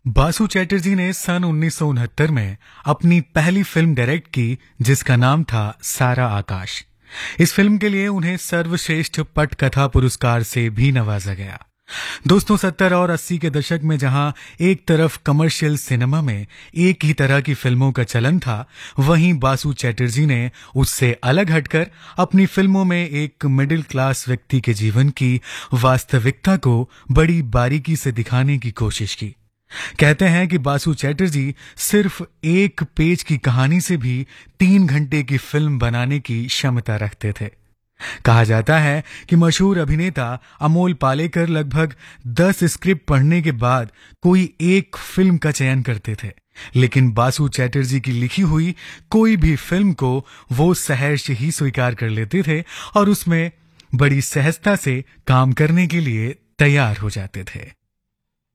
बासु चैटर्जी ने सन 1969 में अपनी पहली फिल्म डायरेक्ट की जिसका नाम था सारा आकाश। इस फिल्म के लिए उन्हें सर्वश्रेष्ठ पटकथा पुरस्कार से भी नवाजा गया। दोस्तों 70 और 80 के दशक में जहां एक तरफ कमर्शियल सिनेमा में एक ही तरह की फिल्मों का चलन था, वहीं बासु चैटर्जी ने उससे अलग हटकर अपनी फिल्मों में एक मिडिल क्लास व्यक्ति के जीवन की वास्तविकता को बड़ी बारीकी से दिखाने की कोशिश की। कहते हैं कि बासु चैटर्जी सिर्फ एक पेज की कहानी से भी 3 घंटे की फिल्म बनाने की क्षमता रखते थे। कहा जाता है कि मशहूर अभिनेता अमोल पालेकर लगभग 10 स्क्रिप्ट पढ़ने के बाद कोई एक फिल्म का चयन करते थे, लेकिन बासु चैटर्जी की लिखी हुई कोई भी फिल्म को वो सहर्ष ही स्वीकार कर लेते थे और उसमें बड़ी सहजता से काम करने के लिए तैयार हो जाते थे।